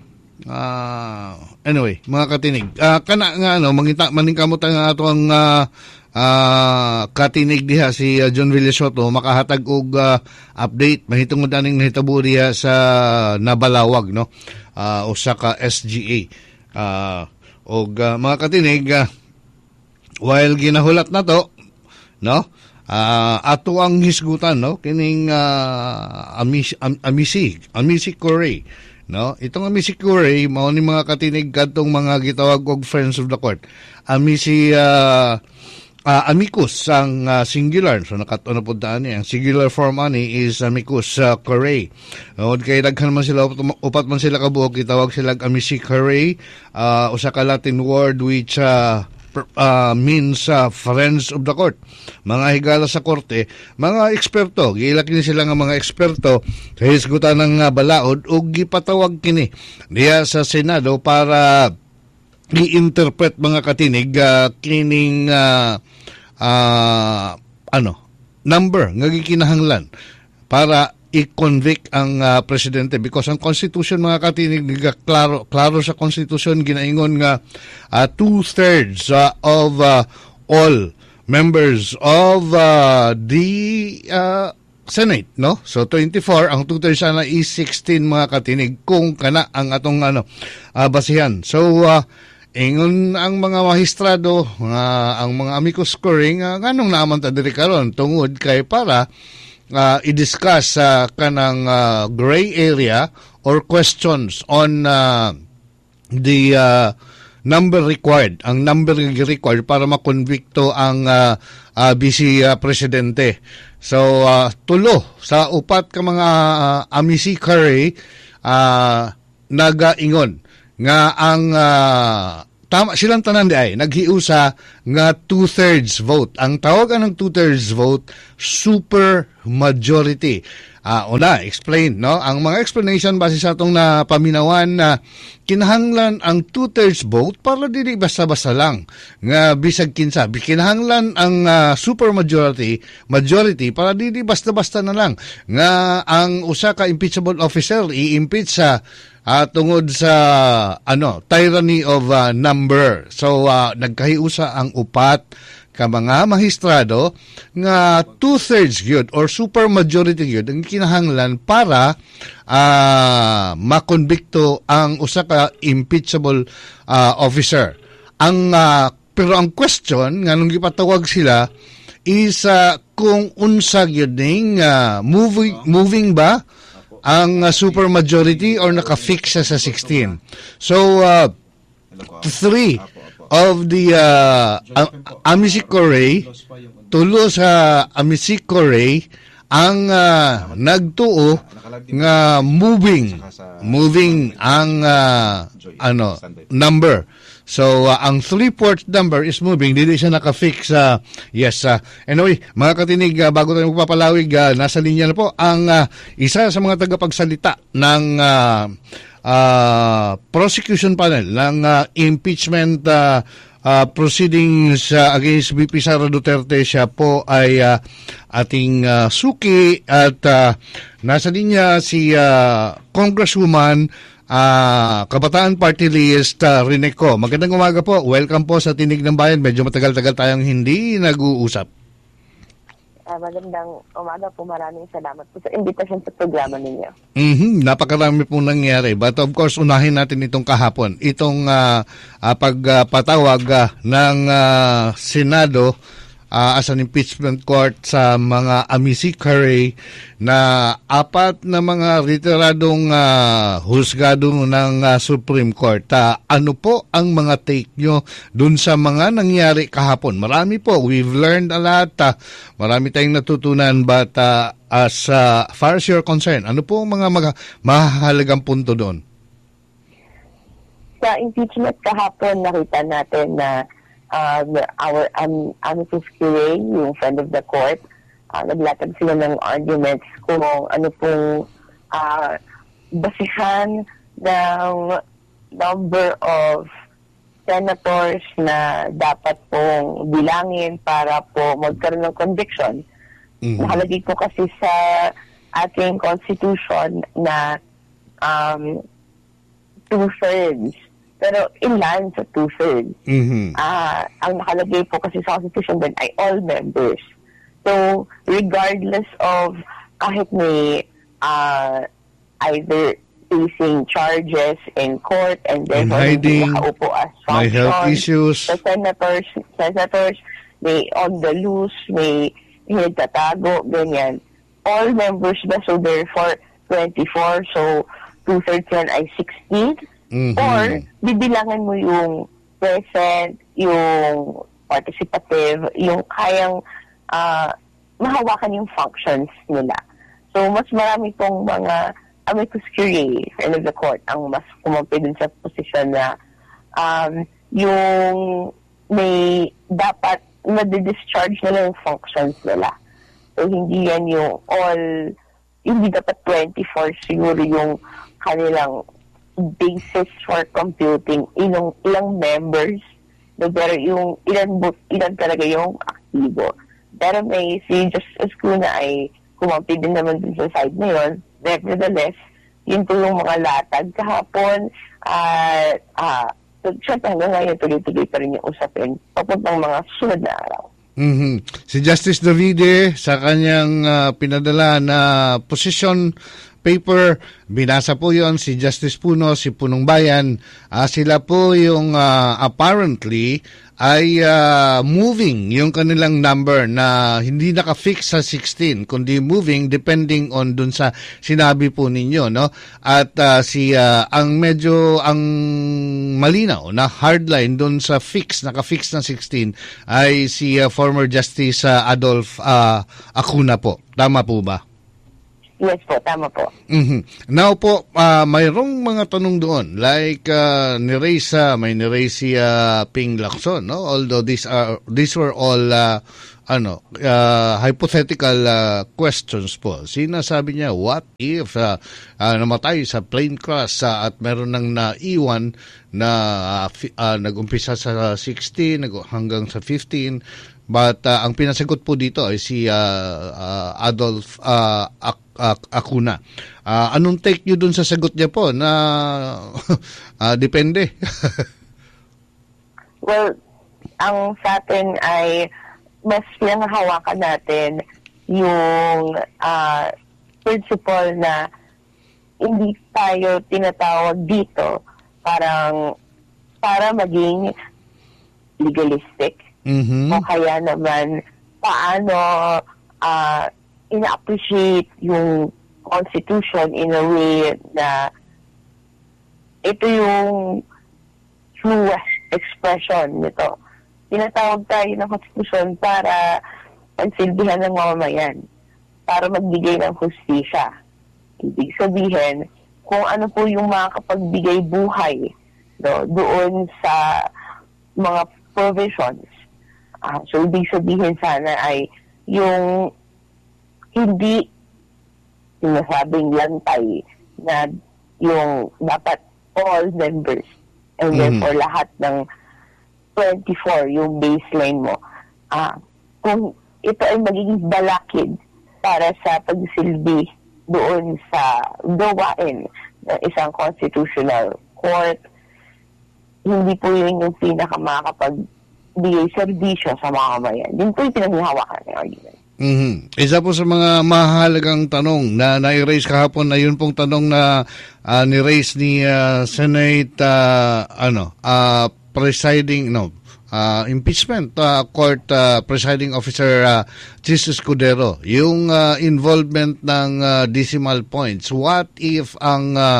Uh, anyway, mga katinig. Uh, kana nga, ano, mangita, maningkamot ang ato ang uh, uh, katinig diha si uh, John Villasoto, makahatag og uh, update. Mahitungod aning nahitabo diha sa Nabalawag, no? Uh, o sa ka S G A. Uh, o uh, mga katinig, uh, while ginahulat na to, no, uh, ato ang hisgutan, no, kining uh, Amis, Am, Amisi, Amisi Corey, no, itong Amisi Corey, mao ni mga katinig kadtong mga gitawag og Friends of the Court. Amisi, uh, uh, amicus ang uh, singular, so nakato na po daan niya. Ang singular form ani is amicus uh, Corey. No, kay daghan man sila, upat man sila kabuok, gitawag sila Amisi Corey, uh, usa ka Latin word which uh, uh, means uh, friends of the court. Mga higala sa korte, mga eksperto, giilak ni sila nga mga eksperto sa hisgutan ng uh, balaod o gipatawag kini diya sa Senado para i-interpret mga katinig uh, kining uh, uh, ano, number nga gikinahanglan para i-convict ang uh, presidente, because ang constitution mga katinig klaro klaro sa constitution ginaingon nga uh, two-thirds uh, of uh, all members of uh, the uh, Senate, no? So twenty-four, ang two-thirds sana is sixteen mga katinig kung kana ang atong ano uh, basihan. So uh, ingon ang mga mahistrado, uh, ang mga amicus curiae, uh, nganong naaman ta diri karon tungod kay para uh, i-discuss uh, kanang uh, gray area or questions on uh, the uh, number required, ang number required para makonbikto ang uh, uh, Vice uh, Presidente. So, uh, tulo sa upat ka mga uh, amici curiae uh, nagaingon nga ang uh, tama silang tanan di ay naghiusa nga two-thirds vote. Ang tawagan ng two-thirds vote, super majority. Uh, una, explain, no? Ang mga explanation base sa itong na paminawan na kinahanglan ang two-thirds vote para dili basta-basta lang nga bisag kinsa. Kinahanglan ang uh, super majority majority para dili basta-basta na lang nga ang usa ka impeachable officer i-impeach sa uh, tungod sa ano tyranny of uh, number. So uh, nagkahiusa ang upat ka mga mahistrado nga two-thirds gyud or super majority gyud ang kinahanglan para uh, makonbikto ang usa ka impeachable uh, officer. Ang uh, pero ang question nga nung gipatawag sila is uh, kung unsa gyud ning uh, moving moving ba ang uh, super majority or naka-fix sa sixteen. So uh, three of the uh, amici curiae, tulo sa amici curiae ang uh, nagtuo nga moving moving ang uh, ano number. So uh, ang three-fourth number is moving, dili siya naka-fix sa uh, yes. Uh, anyway, mga katinig, uh, bago tayo magpapalawig, uh, nasa linya na po ang uh, isa sa mga tagapagsalita ng uh, Uh, prosecution panel ng uh, impeachment uh, uh, proceedings uh, against V P Sara Duterte. Siya po ay uh, ating uh, suki at uh, nasa linya si uh, Congresswoman uh, Kabataan Party List uh, Rineco. Magandang umaga po. Welcome po sa Tinig ng Bayan. Medyo matagal-tagal tayong hindi nag-uusap. Uh, magandang umaga po. Maraming salamat po sa invitation sa programa ninyo. Mm-hmm. Napakarami pong nangyari. But of course, unahin natin itong kahapon. Itong uh, uh, pagpatawag uh, ng uh, Senado uh, as an impeachment court sa mga amici curiae na apat na mga retiradong uh, husgado ng uh, Supreme Court. Uh, ano po ang mga take nyo dun sa mga nangyari kahapon? Marami po. We've learned a lot. Uh, marami tayong natutunan. But uh, as uh, far as you're concerned, ano po ang mga mag- mahalagang punto doon? Sa impeachment kahapon, nakita natin na um, our um, amicus curiae, yung friend of the court, Uh, naglatag sila ng arguments kung ano pong uh, basihan ng number of senators na dapat pong bilangin para po magkaroon ng conviction. Mm-hmm. Nakalagay po kasi sa ating constitution na um, two-thirds. Pero ilan sa two-thirds? Mm-hmm. Uh, ang nakalagay po kasi sa constitution din ay all members. So, regardless of kahit may uh, either facing charges in court and therefore hindi nakaupo as may health issues, the senators, senators may on the loose, may hinagtatago, ganyan. All members ba? So, therefore, twenty-four. So, two-thirds yan ay sixteen. Mm-hmm. Or, bibilangan mo yung present, yung participative, yung kayang Uh, mahawakan yung functions nila. So, mas marami pong mga amicus curiae, friend of the court, ang mas kumampi dun sa posisyon na um, yung may dapat madi-discharge nila yung functions nila. So, hindi yan yung all, hindi dapat twenty-four siguro yung kanilang basis for computing ilang, ilang members, no, pero yung ilan, ilan talaga yung aktibo. Pero may si Justice Cuna ay kumampi din naman din sa side na yun. Nevertheless, yun po yung mga latag kahapon. At uh, uh, so, syempre hanggang ngayon tuloy-tuloy pa rin yung usapin papuntang mga sunod na araw. Mm-hmm. Si Justice Davide sa kanyang uh, pinadala na position paper, binasa po yon si Justice Puno, si Punong Bayan. Uh, sila po yung uh, apparently ay uh, moving yung kanilang number na hindi naka-fix sa sixteen, kundi moving depending on dun sa sinabi po ninyo, no? At uh, si uh, ang medyo ang malinaw na hardline dun sa fix, naka-fix na sixteen ay si uh, former Justice uh, Adolf uh, Acuna po. Tama po ba? Yes po, tama po. Mm-hmm. Now po, uh, mayroong mga tanong doon. Like, uh, ni-raise, uh, may ni-raise si uh, Ping Lacson, no? Although these are, these were all, uh, ano, uh, hypothetical uh, questions po. Sinasabi niya, what if uh, uh, namatay sa plane crash uh, at meron nang naiwan na uh, fi- uh, nag-umpisa sa sixteen hanggang sa fifteen. But uh, ang pinasagot po dito ay si uh, uh, Adolf uh, Ac- Ac- Acuna. Uh, anong take nyo dun sa sagot niya po na uh, depende? Well, ang sa atin ay mas pinanghahawakan natin yung uh, principle na hindi tayo tinatawag dito parang para maging legalistic. Mm-hmm. O kaya naman paano uh, ina-appreciate yung Constitution in a way na ito yung truest expression nito. Tinatawag tayo ng Constitution para pansilbihan ng mamamayan, para magbigay ng hustisya. Ibig sabihin, kung ano po yung makakapagbigay buhay, no, doon sa mga provisions. Uh, so, ibig sabihin sana ay yung hindi sinasabing lantay na yung dapat all members and Mm. therefore lahat ng twenty-four yung baseline mo. Uh, kung ito ay magiging balakid para sa pagsilbi doon sa gawain ng isang constitutional court, hindi po yun yung pinakamakakapagbigay serbisyo sa mga kamayan. Yun po yung pinanghahawakan ng argument. Mm-hmm. Isa po sa mga mahalagang tanong na na-raise kahapon na yun pong tanong na uh, ni-raise ni uh, Senate uh, ano, uh, presiding, no, uh, impeachment uh, court uh, presiding officer uh, Jesus Escudero, yung uh, involvement ng uh, decimal points. What if ang uh,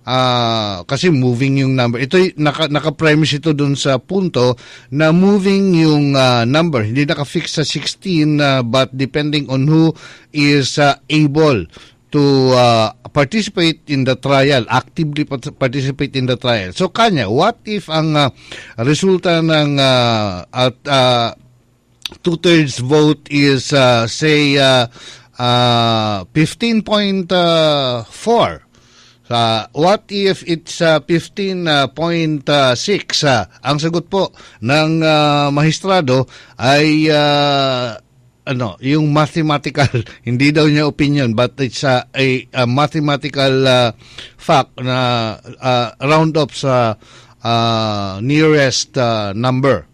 uh, kasi moving yung number, ito naka, naka-premise ito dun sa punto na moving yung uh, number, hindi naka-fix sa sixteen uh, but depending on who is uh, able to uh, participate in the trial, actively participate in the trial. So kanya, what if ang uh, resulta ng uh, at uh, two-thirds vote is uh, say uh, uh, fifteen point four? Uh, what if it's uh, fifteen point six? Uh, ang sagot po ng uh, mahistrado ay uh, ano, yung mathematical, hindi daw niya opinion, but it's uh, a, a mathematical uh, fact na uh, round up sa uh, nearest uh, number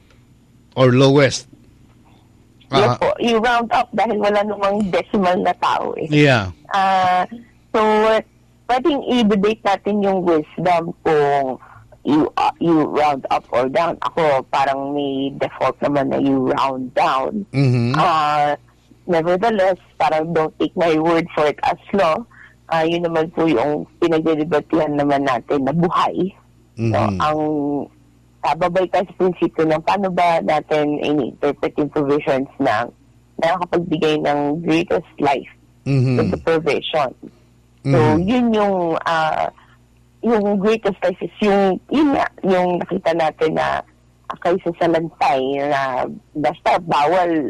or lowest. Uh, yes po, you round up dahil wala namang decimal na tao eh. Yeah. Uh, so, pwedeng i-debate natin yung wisdom kung you uh, you round up or down. Ako, parang may default naman na you round down. Mm-hmm. Uh, nevertheless, parang don't take my word for it as law. Uh, yun naman po yung pinagdedebatihan naman natin na buhay. Mm-hmm. So, ang bababay tayo sa prinsipyo ng paano ba natin in-interpret yung provisions na nakakapagbigay ng greatest life mm-hmm. to the provision. So, Mm-hmm. yun yung uh, yung greatest life is yung, yun nga, yung nakita natin na uh, kaysa sa lantay na basta bawal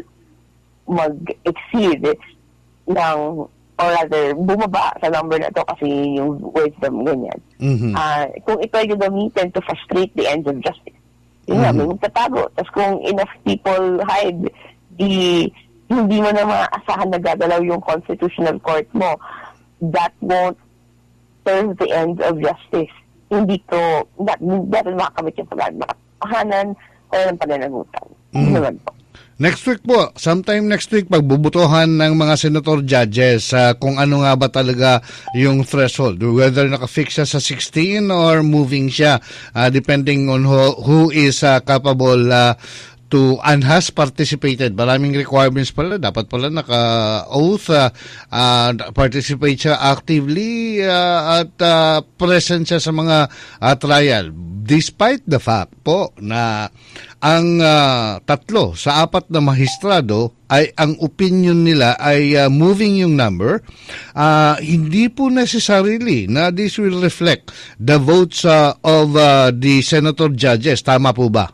mag-exceed ng, or rather, bumaba sa number na to kasi yung wisdom, ganyan. Mm-hmm. Uh, kung ito ay gagamitin to frustrate the ends of justice, yun nga, may magtatago. Tapos kung enough people hide, di, hindi mo na maasahan na gagalaw yung constitutional court mo, that won't serve the ends of justice. Hindi to, that, that makamit yung pagkahan, makapahanan, o yung pananagutan. Mm-hmm. Naman po. Next week po, sometime next week, pagbubutuhan ng mga senator judges uh, kung ano nga ba talaga yung threshold. Whether nakafix siya sa sixteen or moving siya, uh, depending on who, who is uh, capable uh, to and has participated. Maraming requirements pala. Dapat pala naka-oath, uh, uh, participate siya actively uh, at uh, present siya sa mga uh, trial. Despite the fact po na ang uh, tatlo sa apat na mahistrado ay ang opinion nila ay uh, moving yung number, uh, hindi po necessarily na this will reflect the votes uh, of uh, the senator judges. Tama po ba?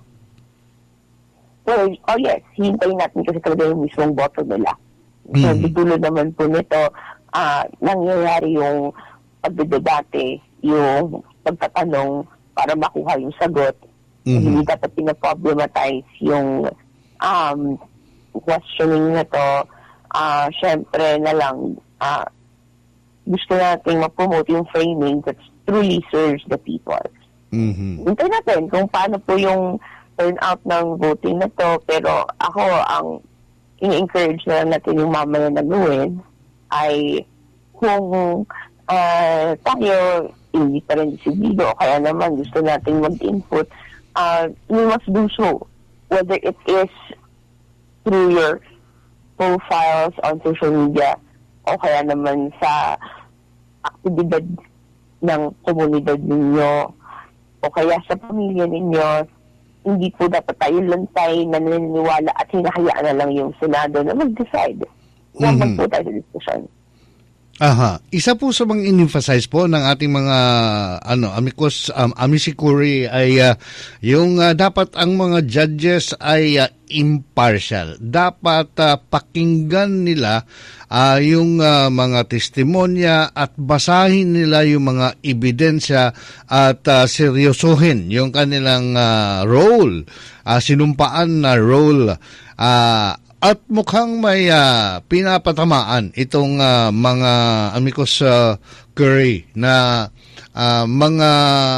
Well, oh yes, hintayin natin kasi talaga yung mismong boto nila. So, mm-hmm. Dulo naman po nito, uh, nangyayari yung pagdedebate, yung pagtatanong para makuha yung sagot. Mm-hmm. Hindi dapat pinaproblematize yung um, questioning na to. Uh, Siyempre na lang, uh, gusto natin ma-promote yung framing that truly serves the people. Mm-hmm. Hintayin natin kung paano po yung turnout ng voting na to, pero ako, ang in-encourage na lang natin yung mamaya na gawin ay kung uh, tayo hindi pa rin disiblido o kaya naman gusto natin mag-input, uh, we must do so. Whether it is through your profiles on social media o kaya naman sa aktibidad ng komunidad ninyo o kaya sa pamilya ninyo, hindi po dapat tayo lantay na naniniwala at hinahayaan na lang yung Senado na mag-decide. Huwag mm-hmm. po tayo sa diskusyon. Aha. Isa po sa mga in-emphasize po ng ating mga ano amicus um, amicicuri ay uh, yung uh, dapat ang mga judges ay uh, impartial. Dapat uh, pakinggan nila uh, yung uh, mga testimonya at basahin nila yung mga ebidensya at uh, seryosohin yung kanilang uh, role, uh, sinumpaan na role. Uh, At mukhang may uh, pinapatamaan itong uh, mga amicus uh, Curry na uh, mga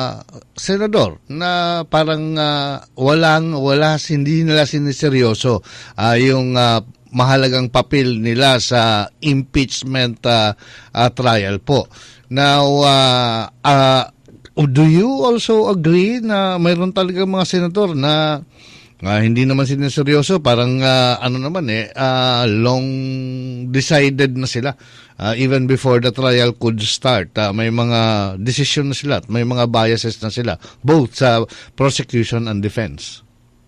senador na parang uh, walang wala hindi nila siniseryoso uh, yung uh, mahalagang papel nila sa impeachment uh, uh, trial po. Now, uh, uh, do you also agree na mayroon talaga mga senador na Uh, hindi naman siniseryoso, parang uh, ano naman eh, uh, long decided na sila uh, even before the trial could start. Uh, may mga decision na sila, may mga biases na sila, both sa uh, prosecution and defense.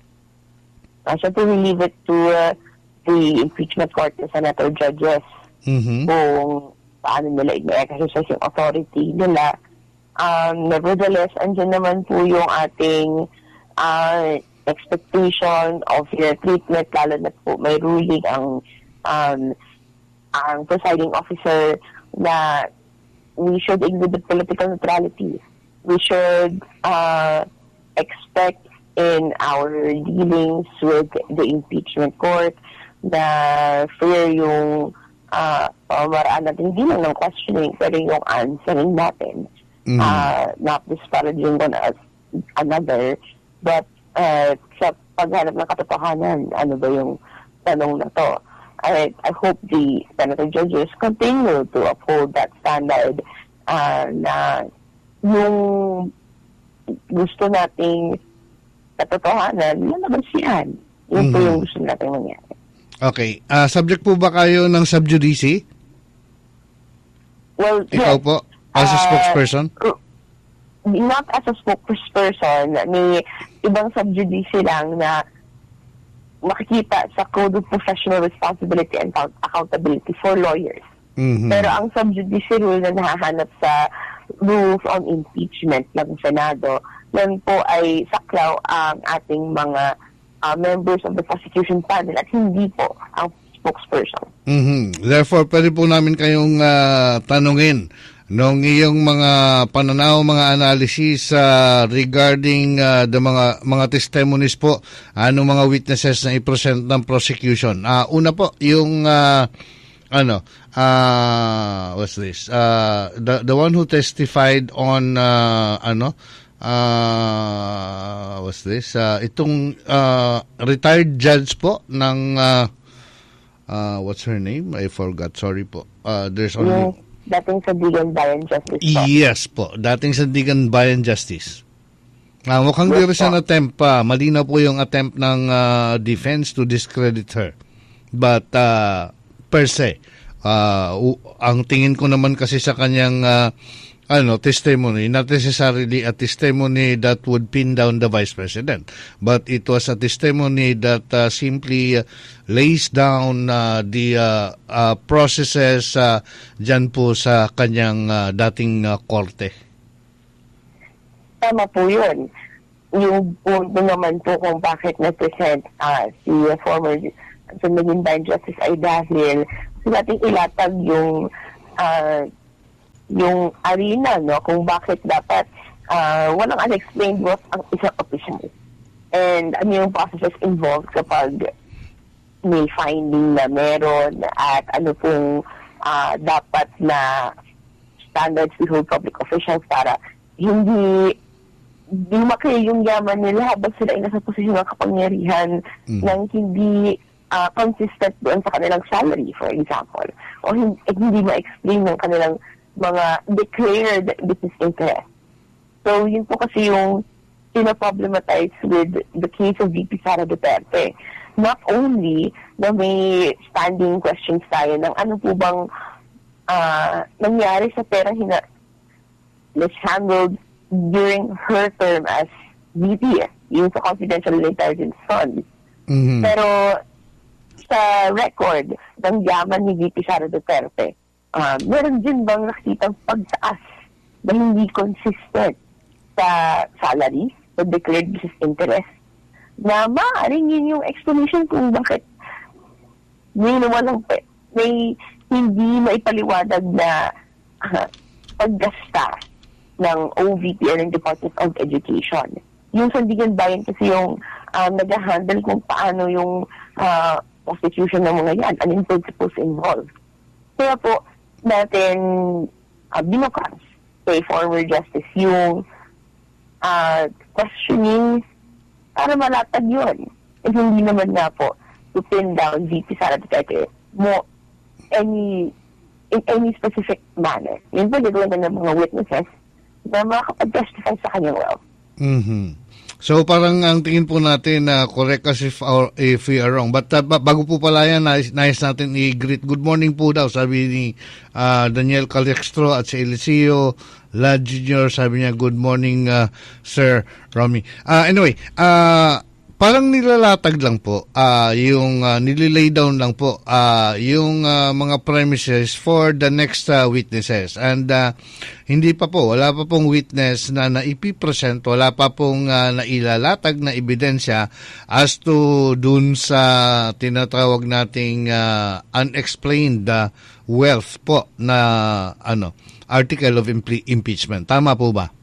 Uh, so to leave it to uh, the impeachment court and senator judges mm-hmm. kung paano nila i-exercise yung authority nila. Um, nevertheless, andyan naman po yung ating uh, expectation of your treatment, lalo na po may ruling ang um, ang presiding officer na we should exhibit political neutrality. We should uh, expect in our dealings with the impeachment court na fair yung uh, pamaraan natin, hindi lang ng questioning, pero yung answering natin. Mm-hmm. Uh, not disparaging one as another, but Uh, sa paghanap ng katotohanan, ano ba yung tanong na to. I, I hope the senator judges continue to uphold that standard uh, na yung gusto nating katotohanan, lalabas yan. Yun mm-hmm. po yung gusto nating mangyari. Okay. Uh, subject po ba kayo ng sub judice? Well, Ikaw yes. po, as a spokesperson? Uh, not as a spokesperson, may ibang sub-judice lang na makikita sa Code of Professional Responsibility and Accountability for lawyers. Mm-hmm. Pero ang sub-judice rule na nahahanap sa rules on impeachment ng Senado, yan po ay saklaw ang ating mga uh, members of the prosecution panel at hindi po ang spokesperson. Mm-hmm. Therefore, pwede po namin kayong uh, tanungin nung iyong mga pananaw, mga analysis uh, regarding uh, the mga mga testimonies po, anong mga witnesses na i-present ng prosecution. Uh, una po, yung uh, ano, uh, what's this? Uh, the the one who testified on uh, ano, uh, what's this? Uh, itong uh, retired judge po ng, uh, uh, what's her name? I forgot, sorry po. Uh, there's only... Yung dating Sandigan Bayan Justice po. Yes po, dating Sandigan Bayan Justice. Uh, mukhang yes, di rin siya attempt pa. Malinaw po yung attempt ng uh, defense to discredit her. But uh, per se, uh, ang tingin ko naman kasi sa kanyang uh, ano testimony, not necessarily a testimony that would pin down the Vice President, but it was a testimony that uh, simply uh, lays down uh, the uh, uh, processes uh, dyan po sa kanyang uh, dating uh, korte. Tama po yun. Yung punto naman po kung bakit na-present uh, si uh, former Sandigan Bayan Justice ay dahil sa ating ilatag yung uh, yung arena, no, kung bakit dapat uh, walang unexplained was ang isang official. And ano yung processes involved kapag may finding na meron at ano pong uh, dapat na standards we hold public officials para hindi lumaki yung yaman nila habang sila ay nasa posisyon ng kapangyarihan mm. nang hindi uh, consistent doon sa kanilang salary, for example. O hindi, hindi ma-explain ng kanilang mga declared business interest. So, yun po kasi yung pinaproblematize with the case of V P Sara Duterte. Not only na may standing questions tayo ng ano po bang uh, nangyari sa perang hina mishandled during her term as V P, yung sa Confidential Intelligence Fund. Mm-hmm. Pero sa record ng yaman ni V P Sara Duterte, uh, meron din bang nakitang pagtaas na hindi consistent sa salary, sa declared business interest, na maaaring yun yung explanation kung bakit may nawalang may hindi maipaliwanag na uh, paggasta ng O V P or ng Department of Education. Yung Sandigan Bayan kasi yung uh, nag-handle kung paano yung uh, constitution ng mga yan, anong principles involved. Kaya po, natin uh, binukas kay former justice yung uh, questioning para malatag yun. And hindi naman na po to pin down V P Sara Duterte mo any in any specific manner. Yun po gagawin na ng mga witnesses na makakapag-testify sa kanyang wealth. Mm-hmm. So parang ang tingin po natin na uh, correct us if, or, if we are wrong. But uh, bago po pala yan, nais, nais natin i-greet. Good morning po daw, sabi ni uh, Daniel Calixtro at si Eliseo La Junior. Sabi niya, good morning, uh, Sir Romy. Uh, anyway, uh, parang nilalatag lang po, uh, yung uh, nililay down lang po uh, yung uh, mga premises for the next uh, witnesses. And uh, hindi pa po, wala pa pong witness na naipipresent, wala pa pong uh, nailalatag na ebidensya as to dun sa tinatawag nating uh, unexplained uh, wealth po na ano article of impe- impeachment. Tama po ba?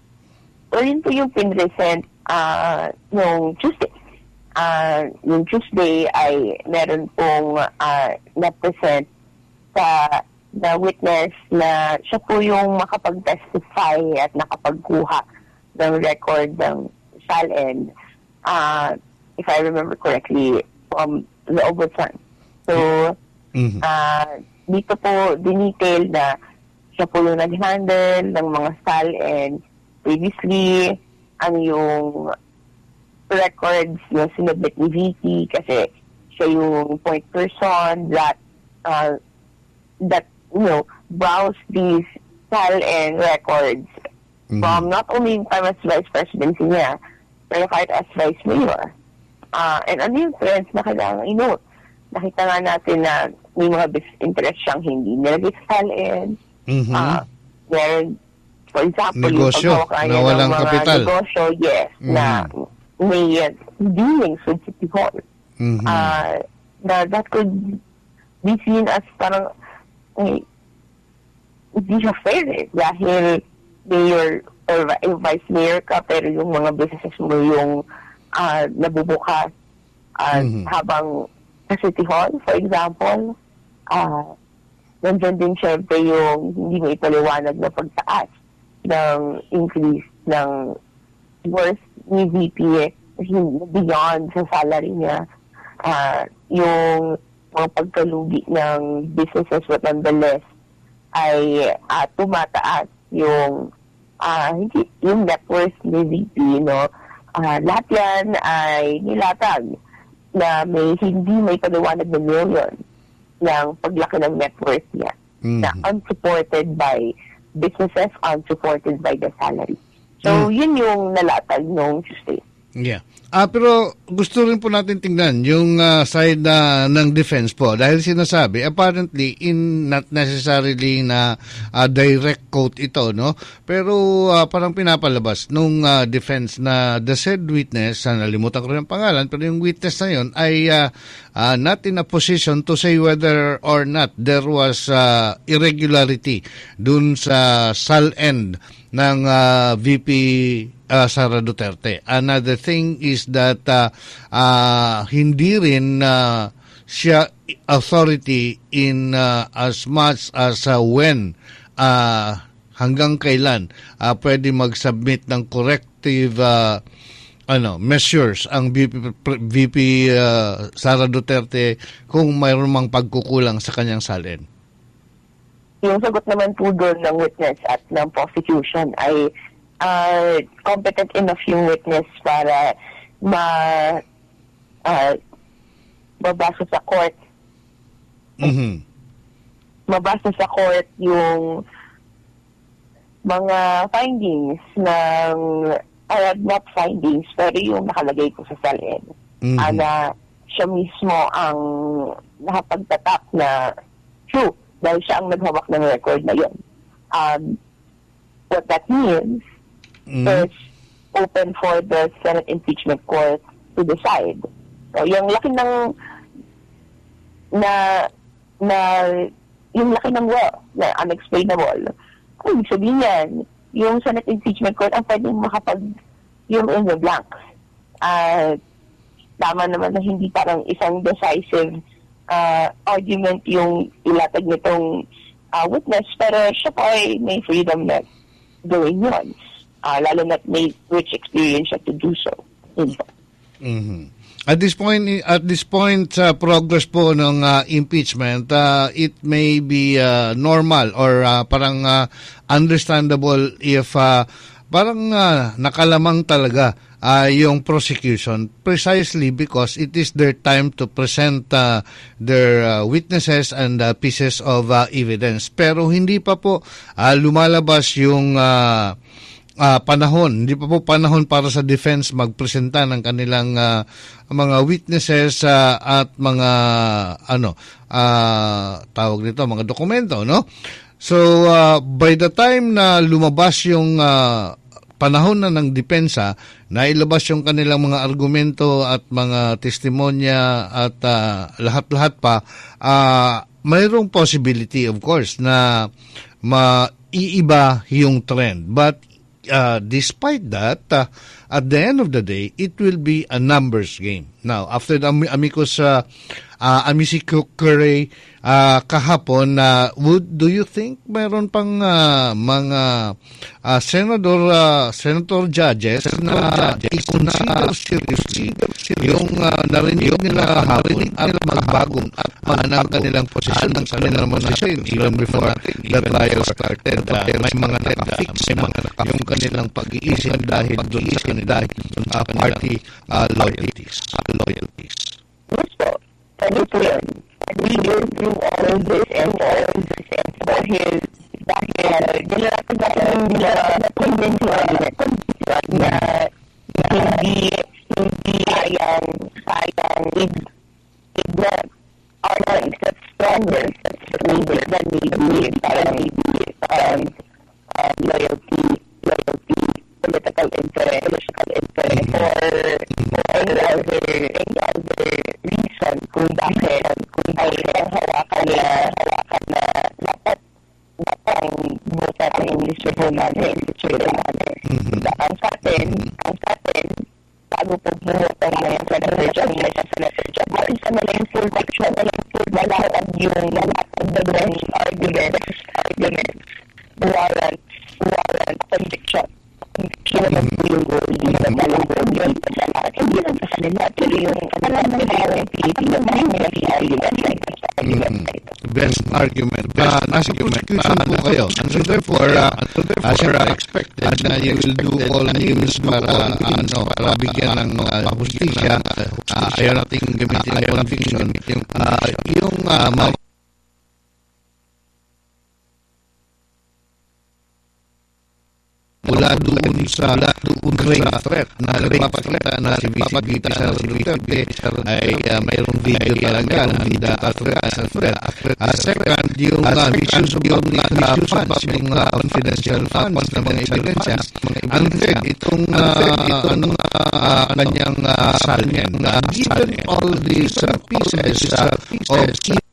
So yun po yung pinresent uh, nung Tuesday. Uh, yung Tuesday ay meron pong uh, na-present sa na witness na siya po yung makapag-testify at nakapagkuha ng record ng S A L N, uh, if I remember correctly, from the Ombudsman. So, mm-hmm. uh, dito po dinetail na siya po yung nag-handle ng mga S A L N previously, ano yung records na sinubmit ni V P kasi siya yung point person that uh, that you know browse these S A L N records mm-hmm. from not only yung time as vice presidency niya pero kahit as vice mayor. Uh, and ano yung trends na kailangan i-note? Nakita nga natin na may mga business interest siyang hindi nilagay sa S A L N. Mm-hmm. Uh, meron for example, negosyo na walang kapital. Negosyo, yes, mm-hmm. na may uh, dealings with City Hall. Mm-hmm. Uh, na that could be seen as parang eh, hindi siya fair eh. Dahil mayor or uh, vice mayor ka pero yung mga businesses mo yung uh, nabubukas uh, mm-hmm. habang sa City Hall, for example, uh, nandyan din syempre yung hindi mo ipaliwanag na pagtaas ng increase ng worth ni V P beyond sa salary niya, uh, yung mga pagkalugi ng businesses, but nonetheless ay uh, tumataas yung uh, hindi yung net worth ni V P, no? Uh, lahat yan ay nilatag na may hindi may paliwanag na million ng paglaki ng net worth niya, mm-hmm. na unsupported by businesses, unsupported by the salary. So, mm. yun yung nalatag ng state. Yeah. Ah, pero gusto rin po natin tingnan yung uh, side uh, ng defense po, dahil sinasabi apparently in not necessarily na uh, direct quote ito, no, pero uh, parang pinapalabas nung uh, defense na the said witness, uh, nalimutan ko rin ang pangalan, pero yung witness na yun ay uh, uh, not in a position to say whether or not there was uh, irregularity dun sa S A L end ng uh, V P Uh, Sara Duterte. Another thing is that uh, uh, hindi rin uh, siya authority in uh, as much as uh, when uh, hanggang kailan uh, pwede mag-submit ng corrective uh, ano measures ang V P, V P uh, Sara Duterte kung mayroon mang pagkukulang sa kanyang salin. Yung sagot naman po doon ng witness at ng prosecution ay Uh, competent enough yung witness para ma uh, mabasa sa court. Mm-hmm. Mabasa sa court yung mga findings ng uh, not findings pero yung nakalagay ko sa salin. Mm-hmm. Uh, na siya mismo ang nakapagtatak na true dahil siya ang naghawak ng record na yun. Um, what that means Mm-hmm. is open for the Senate Impeachment Court to decide. So, yung laki ng na na yung laki ng law na unexplainable. Kung ibig sabihin yan, yung Senate Impeachment Court ang pwedeng makapag yung in the blanks. Uh, tama naman na hindi parang isang decisive uh, argument yung ilatag nitong uh, witness, pero siya po ay may freedom na gawin yun. Uh, lalo na't may rich experience to do so. Mm-hmm. At this point, at this point, uh, progress po ng uh, impeachment, uh, it may be uh, normal or uh, parang uh, understandable if uh, parang uh, nakalamang talaga uh, yung prosecution precisely because it is their time to present uh, their uh, witnesses and uh, pieces of uh, evidence. Pero hindi pa po uh, lumalabas yung uh, Uh, panahon, hindi pa po panahon para sa defense magpresenta ng kanilang uh, mga witnesses uh, at mga ano uh, tawag nito, mga dokumento, no? So uh, by the time na lumabas yung uh, panahon na ng depensa, na ilabas yung kanilang mga argumento at mga testimonya at uh, lahat-lahat pa, uh, mayroong possibility of course na maiiba yung trend, but Uh, despite that, uh, at the end of the day, it will be a numbers game. Now, after the amicus uh, uh, amici curiae uh, kahapon, uh, would do you think mayroon pang uh, mga uh, senador uh, senator judges na i-consider seriously yung uh, narinig nila kahapon at magbagong at uh, ng kanilang posisyon ng kanilang posisyon even before the trial started. Uh, may mga nakafix na yung kanilang pag-iisip dahil doon sa kanilang uh, party uh, loyalties. Uh, loyalties. Gusto, sabi po yun, we go through all of this and all of this and dahil dahil nilapag natin nila na conventional na hindi hindi sayang sayang with with the arguments that's stronger that's stronger than maybe parang maybe um, um, loyalty loyalty political interest political interest or or any other any other reason kung bakit kung bakit hawakan na hawakan na dapat dapat ang buta ng English review natin English review natin ang sa atin ang sa atin bago po bumuta ng mga senator job may sa senator job isa na lang full picture na lang full lalakad yung lalakad the bench argument argument warrant warrant conviction conviction of yung goal nila. Pero yung alam mo na yung Pilipino, may nila argument like that. Mm, best argument, best uh, nasa prosecution po kayo. And so therefore, uh, as you're expected na you will do all means para ano, para bigyan ng uh, hustisya, uh, ayaw nating gamitin ang conviction. Uh, yung uh, mga mula doon sa doon sa threat na nagpapakita na si Vice President Sara Duterte ay uh, mayroong video talaga na handa sa threat. Uh, second, yung uh, misuse of funds, yung uh, confidential funds na mga ebidensya. And third, itong uh, itong uh, kanyang uh, salmen. Given all these uh, pieces uh, of